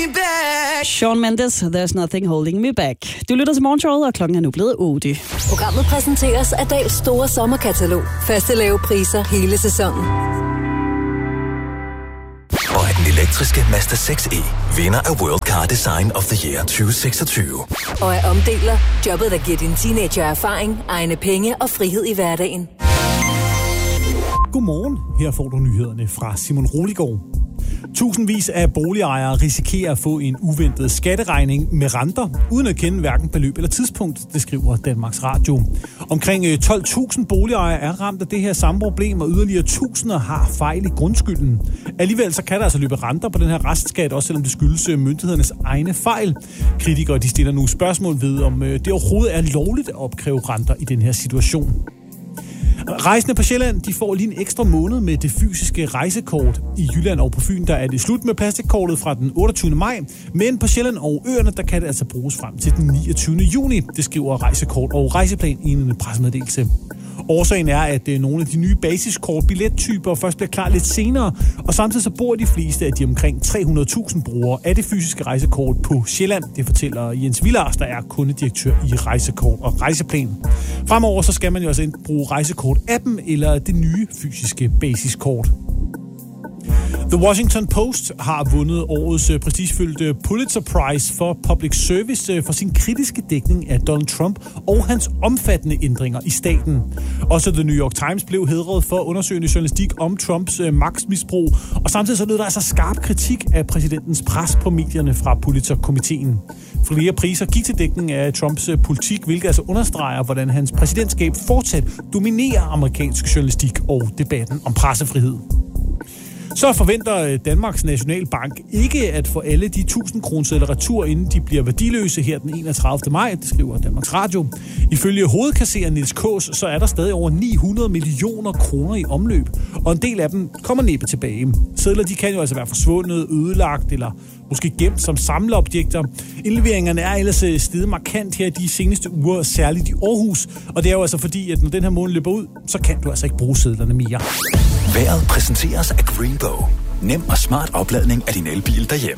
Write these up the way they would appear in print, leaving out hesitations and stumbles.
Shawn Mendes, There's Nothing Holding Me Back. Du lytter til Morgenshowet, og klokken er nu blevet 8. Programmet præsenteres af Dahls store sommerkatalog. Faste lave priser hele sæsonen. Og er den elektriske Mazda 6e vinder af World Car Design of the Year 2026. Og er omdeler jobbet, der giver din teenager erfaring, egne penge og frihed i hverdagen. Godmorgen. Her får du nyhederne fra Simon Roligård. Tusindvis af boligejere risikerer at få en uventet skatteregning med renter, uden at kende hverken beløb eller tidspunkt, det skriver Danmarks Radio. Omkring 12.000 boligejere er ramt af det her samme problem, og yderligere tusinder har fejl i grundskylden. Alligevel så kan der altså løbe renter på den her restskat, også selvom det skyldes myndighedernes egne fejl. Kritikere de stiller nu spørgsmål ved, om det overhovedet er lovligt at opkræve renter i den her situation. Rejsende på Sjælland, de får lige en ekstra måned med det fysiske rejsekort. I Jylland og på Fyn, der er det slut med plastikkortet fra den 28. maj. Men på Sjælland og øerne, der kan det altså bruges frem til den 29. juni. Det skriver Rejsekort og Rejseplan i en pressemeddelelse. Årsagen er, at nogle af de nye basiskort-billettyper først bliver klar lidt senere, og samtidig så bor de fleste af de omkring 300.000 brugere af det fysiske rejsekort på Sjælland. Det fortæller Jens Villars, der er kundedirektør i Rejsekort og Rejseplan. Fremover så skal man jo altså enten bruge Rejsekort-appen eller det nye fysiske basiskort. The Washington Post har vundet årets prestigefyldte Pulitzer Prize for Public Service for sin kritiske dækning af Donald Trump og hans omfattende ændringer i staten. Også The New York Times blev hædret for undersøgende journalistik om Trumps magtmisbrug, og samtidig så lød der altså skarp kritik af præsidentens pres på medierne fra Pulitzer-komiteen. Flere priser gik til dækning af Trumps politik, hvilket altså understreger, hvordan hans præsidentskab fortsat dominerer amerikansk journalistik og debatten om pressefrihed. Så forventer Danmarks Nationalbank ikke at få alle de 1000 kronesedler retur, inden de bliver værdiløse her den 31. maj, det skriver Danmarks Radio. Ifølge hovedkasserer Niels Kaas, så er der stadig over 900 millioner kroner i omløb, og en del af dem kommer næppe tilbage. Sedler de kan jo altså være forsvundet, ødelagt eller måske gemt som samleobjekter. Indleveringerne er ellers steget markant her de seneste uger, særligt i Aarhus, og det er jo altså fordi, at når den her måned løber ud, så kan du altså ikke bruge sedlerne mere. Vejret præsenteres af Greenbow. Nem og smart opladning af din elbil derhjemme.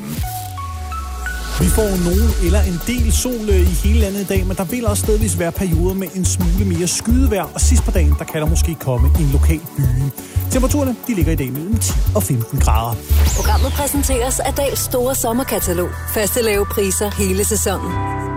Vi får nogen eller en del sol i hele landet i dag, men der vil også stedvis være perioder med en smule mere skydevejr, og sidst på dagen, der kan der måske komme en lokal byge. Temperaturerne, de ligger i dag mellem 10 og 15 grader. Programmet præsenteres af Dahls store sommerkatalog. Faste lave priser hele sæsonen.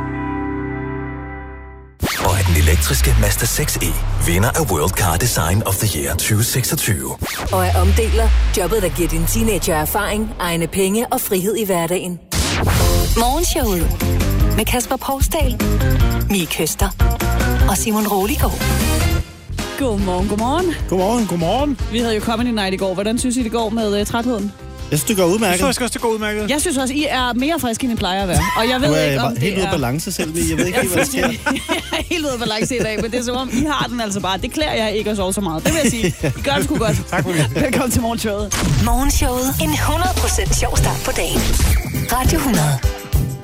Og er den elektriske Mazda 6e vinder af World Car Design of the Year 2026. Og er omdeler jobbet, der giver din teenager erfaring, egne penge og frihed i hverdagen. Morgenshowet med Kasper Poulsdal, Mie Køster og Simon Roligård. Godmorgen, godmorgen. Godmorgen, godmorgen. Vi havde jo Comedy Night i går. Hvordan synes I, det går med trætheden? Jeg synes, det går udmærket. Jeg synes også, det går udmærket. Jeg synes også, I er mere friske, end I plejer at være. Og jeg ved ikke, om det helt ude af balance selv. Jeg ved ikke, hvad der sker. Jeg er helt ude af balance i dag, men det er som om, I har den altså bare. Det klæder jeg ikke at sove så meget. Det vil jeg sige. I gør det sgu godt. Tak for det. Velkommen til Morgenshowet. Morgenshowet. En 100% sjov start på dagen. Radio 100.